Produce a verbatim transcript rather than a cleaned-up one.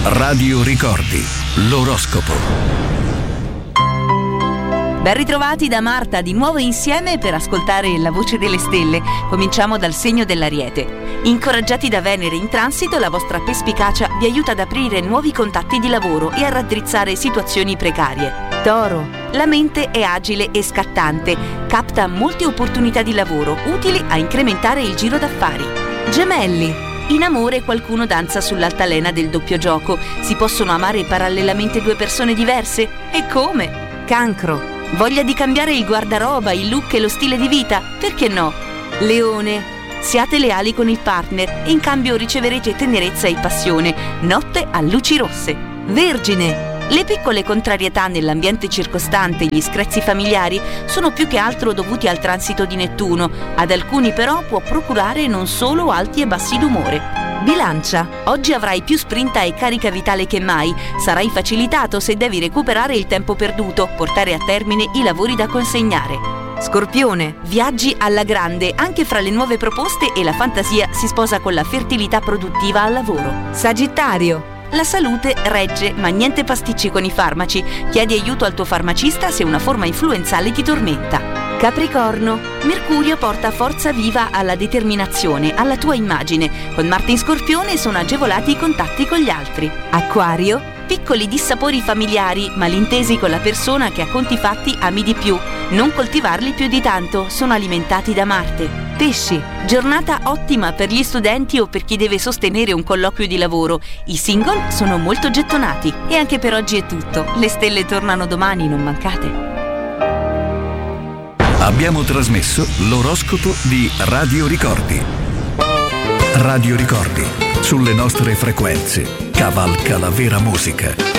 Radio Ricordi, l'oroscopo. Ben ritrovati da Marta, di nuovo insieme per ascoltare la voce delle stelle. Cominciamo dal segno dell'Ariete. Incoraggiati da Venere in transito, la vostra perspicacia vi aiuta ad aprire nuovi contatti di lavoro e a raddrizzare situazioni precarie. Toro, la mente è agile e scattante, capta molte opportunità di lavoro utili a incrementare il giro d'affari. Gemelli, in amore qualcuno danza sull'altalena del doppio gioco. Si possono amare parallelamente due persone diverse? E come? Cancro, voglia di cambiare il guardaroba, il look e lo stile di vita? Perché no? Leone, siate leali con il partner e in cambio riceverete tenerezza e passione. Notte a luci rosse. Vergine, le piccole contrarietà nell'ambiente circostante e gli screzi familiari sono più che altro dovuti al transito di Nettuno. Ad alcuni però può procurare non solo alti e bassi d'umore. Bilancia, oggi avrai più sprinta e carica vitale che mai. Sarai facilitato se devi recuperare il tempo perduto, portare a termine i lavori da consegnare. Scorpione, viaggi alla grande, anche fra le nuove proposte e la fantasia si sposa con la fertilità produttiva al lavoro. Sagittario, la salute regge, ma niente pasticci con i farmaci. Chiedi aiuto al tuo farmacista se una forma influenzale ti tormenta. Capricorno, Mercurio porta forza viva alla determinazione, alla tua immagine. Con Marte in Scorpione sono agevolati i contatti con gli altri. Acquario, piccoli dissapori familiari, malintesi con la persona che a conti fatti ami di più. Non coltivarli più di tanto, sono alimentati da Marte. Pesci, giornata ottima per gli studenti o per chi deve sostenere un colloquio di lavoro. I single sono molto gettonati. E anche per oggi è tutto. Le stelle tornano domani, non mancate. Abbiamo trasmesso l'oroscopo di Radio Ricordi. Radio Ricordi, sulle nostre frequenze, cavalca la vera musica.